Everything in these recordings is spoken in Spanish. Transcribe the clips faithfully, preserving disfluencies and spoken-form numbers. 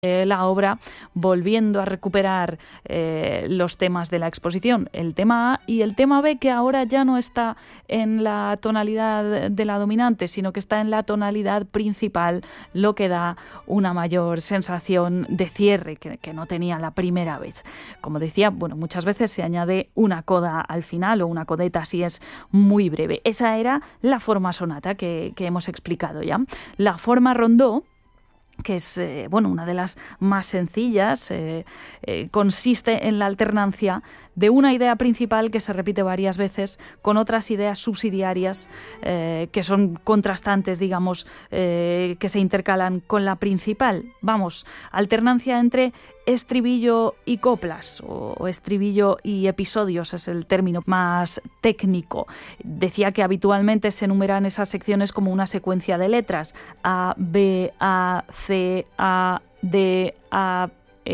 Eh, la obra volviendo a recuperar eh, los temas de la exposición, el tema A y el tema B, que ahora ya no está en la tonalidad de la dominante, sino que está en la tonalidad principal, lo que da una mayor sensación de cierre que, que no tenía la primera vez. Como decía, bueno, muchas veces se añade una coda al final o una codeta si es muy breve. Esa era la forma sonata que, que hemos explicado ya. La forma rondó, que es eh, bueno, una de las más sencillas, eh, eh, consiste en la alternancia de una idea principal que se repite varias veces con otras ideas subsidiarias eh, que son contrastantes, digamos, eh, que se intercalan con la principal. Vamos, alternancia entre estribillo y coplas, o, o estribillo y episodios es el término más técnico. Decía que habitualmente se enumeran esas secciones como una secuencia de letras: A, B, A, C, A, D, A,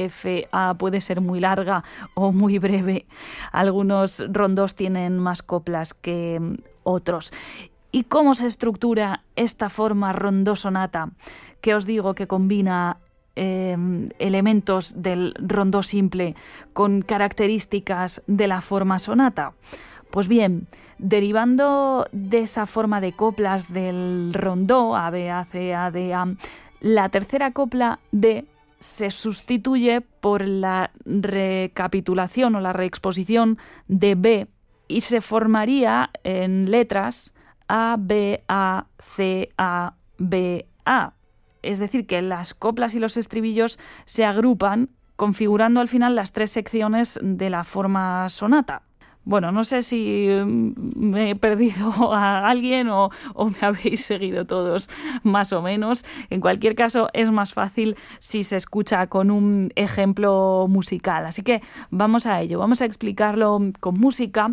F, A. Puede ser muy larga o muy breve. Algunos rondos tienen más coplas que otros. ¿Y cómo se estructura esta forma rondó sonata? Que os digo que combina eh, elementos del rondó simple con características de la forma sonata. Pues bien, derivando de esa forma de coplas del rondó, A, B, A, C, A, D, A, la tercera copla D se sustituye por la recapitulación o la reexposición de B y se formaría en letras A, B, A, C, A, B, A. Es decir, que las coplas y los estribillos se agrupan, configurando al final las tres secciones de la forma sonata. Bueno, no sé si me he perdido a alguien o, o me habéis seguido todos más o menos. En cualquier caso, es más fácil si se escucha con un ejemplo musical. Así que vamos a ello, vamos a explicarlo con música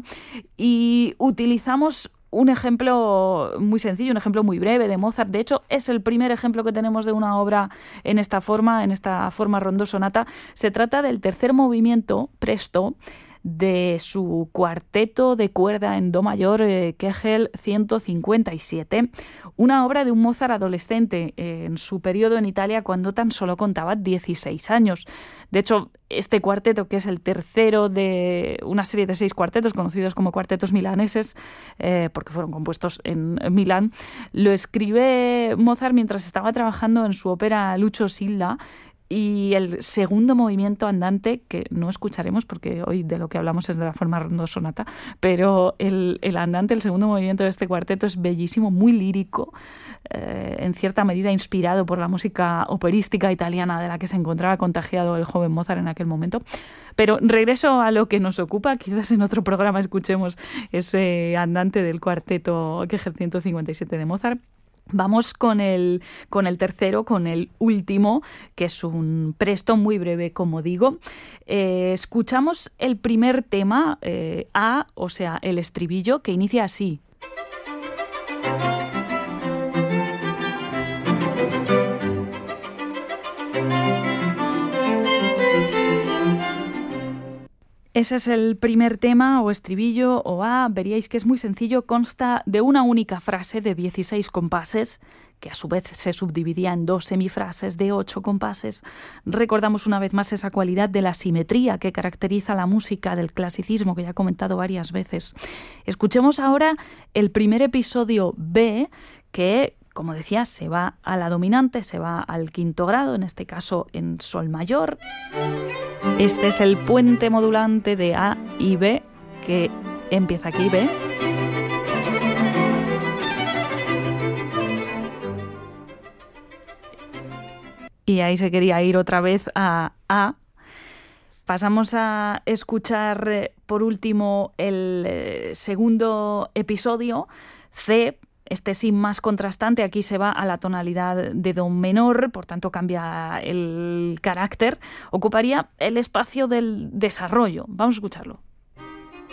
y utilizamos un ejemplo muy sencillo, un ejemplo muy breve de Mozart. De hecho, es el primer ejemplo que tenemos de una obra en esta forma, en esta forma rondó sonata. Se trata del tercer movimiento, presto, de su cuarteto de cuerda en do mayor, eh, Kegel ciento cincuenta y siete, una obra de un Mozart adolescente eh, en su periodo en Italia cuando tan solo contaba dieciséis años. De hecho, este cuarteto, que es el tercero de una serie de seis cuartetos conocidos como cuartetos milaneses, eh, porque fueron compuestos en Milán, lo escribe Mozart mientras estaba trabajando en su ópera Lucio Silla. Y el segundo movimiento andante, que no escucharemos porque hoy de lo que hablamos es de la forma rondó sonata, pero el, el andante, el segundo movimiento de este cuarteto es bellísimo, muy lírico, eh, en cierta medida inspirado por la música operística italiana de la que se encontraba contagiado el joven Mozart en aquel momento. Pero regreso a lo que nos ocupa, quizás en otro programa escuchemos ese andante del cuarteto Kegel ciento cincuenta y siete de Mozart. Vamos con el, con el tercero, con el último, que es un presto muy breve, como digo. Eh, escuchamos el primer tema, eh, A, o sea, el estribillo, que inicia así. Ese es el primer tema o estribillo o A. Veríais que es muy sencillo, consta de una única frase de dieciséis compases, que a su vez se subdividía en dos semifrases de ocho compases. Recordamos una vez más esa cualidad de la simetría que caracteriza la música del clasicismo, que ya he comentado varias veces. Escuchemos ahora el primer episodio B, que, como decía, se va a la dominante, se va al quinto grado, en este caso en sol mayor. Este es el puente modulante de A y B, que empieza aquí, B. Y ahí se quería ir otra vez a A. Pasamos a escuchar eh, por último el eh, segundo episodio, C. Este sí más contrastante, aquí se va a la tonalidad de do menor, por tanto cambia el carácter, ocuparía el espacio del desarrollo. Vamos a escucharlo.